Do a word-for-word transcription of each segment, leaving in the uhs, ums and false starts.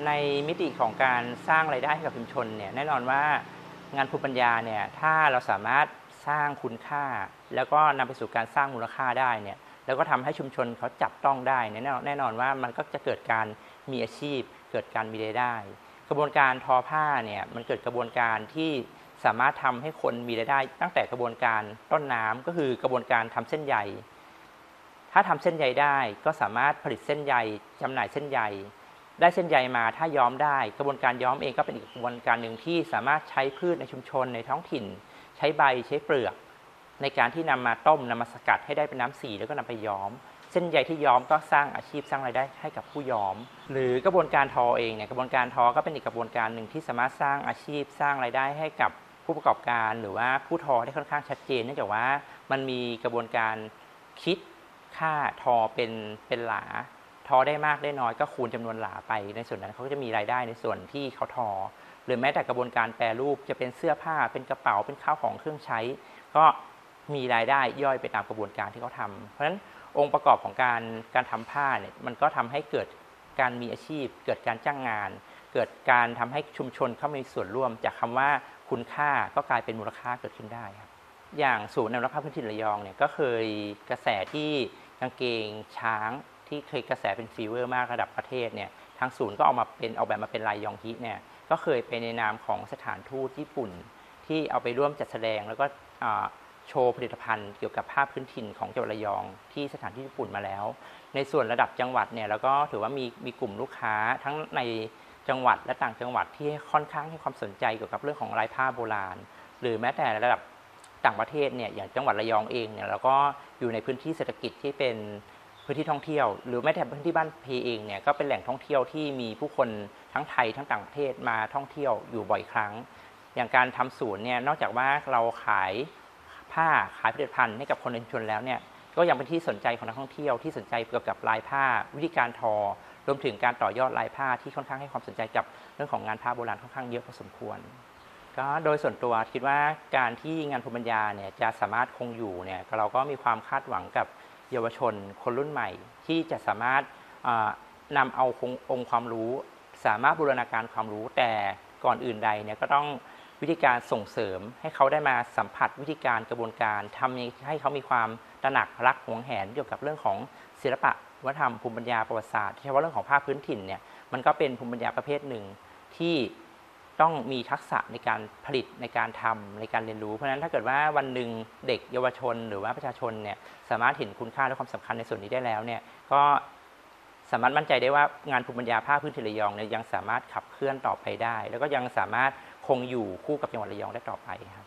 ในมิติของการสร้างรายได้ให้กับชุมชนเนี่ยแน่นอนว่างานภูมิปัญญาเนี่ยถ้าเราสามารถสร้างคุณค่าแล้วก็นำไปสู่การสร้างมูลค่าได้เนี่ยแล้วก็ทำให้ชุมชนเขาจับต้องได้เนี่ยแน่นอนว่ามันก็จะเกิดการมีอาชีพเกิดการมีรายได้กระบวนการทอผ้าเนี่ยมันเกิดกระบวนการที่สามารถทำให้คนมีรายได้ตั้งแต่กระบวนการต้นน้ำก็คือกระบวนการทำเส้นใยถ้าทำเส้นใยได้ก็สามารถผลิตเส้นใยจำหน่ายเส้นใยได้เส้นใยมาถ้าย้อมได้กระบวนการย้อมเองก็เป็นอีกกระบวนการหนึ่งที่สามารถใช้พืชในชุมชนในท้องถิ่นใช้ใบใช้เปลือกในการที่นำมาต้มนำมาสกัดให้ได้เป็นน้ำสีแล้วก็นำไปย้อมเส้นใยที่ย้อมก็สร้างอาชีพสร้างรายได้ให้กับผู้ย้อมหรือกระบวนการทอเองเนี่ยกระบวนการทอก็เป็นอีกกระบวนการหนึ่งที่สามารถสร้างอาชีพสร้างรายได้ให้กับผู้ประกอบการหรือว่าผู้ทอได้ค่อนข้างชัดเจนเนื่องจากว่ามันมีกระบวนการคิดค่าทอเป็นเป็นหลาทอได้มากได้น้อยก็คูณจำนวนหลาไปในส่วนนั้นเขาก็จะมีรายได้ในส่วนที่เขาทอหรือแม้แต่กระบวนการแปรรูปจะเป็นเสื้อผ้าเป็นกระเป๋าเป็นข้าวของเครื่องใช้ก็มีรายได้ย่อยไปตามกระบวนการที่เขาทำเพราะฉะนั้นองค์ประกอบของการการทำผ้าเนี่ยมันก็ทำให้เกิดการมีอาชีพเกิดการจ้างงานเกิดการทำให้ชุมชนเข้ามีส่วนร่วมจากคำว่าคุณค่าก็กลายเป็นมูลค่าเกิดขึ้นได้ครับอย่างศูนย์อนุรักษ์ผ้าพื้นถิ่นระยองเนี่ยก็เคยกระแสที่กางเกงช้างที่เคยกระแสเป็นฟีเวอร์มากระดับประเทศเนี่ยทางศูนย์ก็เอามาเป็นออกแบบมาเป็นลายยองฮิเนี่ยก็เคยไปในนามของสถานทูตญี่ปุ่นที่เอาไปร่วมจัดแสดงแล้วก็โชว์ผลิตภัณฑ์เกี่ยวกับผ้าพื้นถิ่นของจังหวัดระยองที่สถานที่ญี่ปุ่นมาแล้วในส่วนระดับจังหวัดเนี่ยแล้วก็ถือว่ามีมีกลุ่มลูกค้าทั้งในจังหวัดและต่างจังหวัดที่ค่อนข้างให้ความสนใจเกี่ยวกับเรื่องของลายผ้าโบราณหรือแม้แต่ระดับต่างประเทศเนี่ยอย่างจังหวัดระยองเองเนี่ยเราก็อยู่ในพื้นที่เศรษฐกิจที่เป็นพื้นที่ท่องเที่ยวหรือแม้แต่พื้นที่บ้านเพเองเนี่ยก็เป็นแหล่งท่องเที่ยวที่มีผู้คนทั้งไทยทั้งต่างประเทศมาท่องเที่ยวอยู่บ่อยครั้งอย่างการทำศูนย์เนี่ยนอกจากว่าเราขายผ้าขายผลิตภัณฑ์ให้กับคนในชุมชนแล้วเนี่ยก็ยังเป็นที่สนใจของนักท่องเที่ยวที่สนใจเกี่ยวกับลายผ้าวิธีการทอรวมถึงการต่อยอดลายผ้าที่ค่อนข้างให้ความสนใจกับเรื่องของงานผ้าโบราณค่อนข้างเยอะพอสมควรก็โดยส่วนตัวคิดว่าการที่งานภูมิปัญญาเนี่ยจะสามารถคงอยู่เนี่ยเราก็มีความคาดหวังกับเยาวชนคนรุ่นใหม่ที่จะสามารถนำเอาองค์ความรู้สามารถบูรณาการความรู้แต่ก่อนอื่นใดเนี่ยก็ต้องวิธีการส่งเสริมให้เขาได้มาสัมผัสวิธีการกระบวนการทำให้เขามีความตระหนักรักหวงแหนเกี่ยวกับเรื่องของศิลปะวัฒนธรรมภูมิปัญญาประวัติศาสตร์ที่เฉพาะเรื่องของผ้าพื้นถิ่นเนี่ยมันก็เป็นภูมิปัญญาประเภทหนึ่งที่ต้องมีทักษะในการผลิตในการทำในการเรียนรู้เพราะฉะนั้นถ้าเกิดว่าวันหนึ่งเด็กเยาวชนหรือว่าประชาชนเนี่ยสามารถเห็นคุณค่าและความสำคัญในส่วนนี้ได้แล้วเนี่ยก็สามารถมั่นใจได้ว่างานภูมิปัญญาผ้าพื้นถิ่นระยองเนี่ยยังสามารถขับเคลื่อนต่อไปได้แล้วก็ยังสามารถคงอยู่คู่กับจังหวัดระยองได้ต่อไปครับ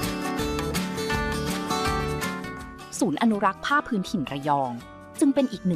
ศูนย์อนุรักษ์ผ้าพื้นถิ่นระยองจึงเป็นอีกหนึ่ง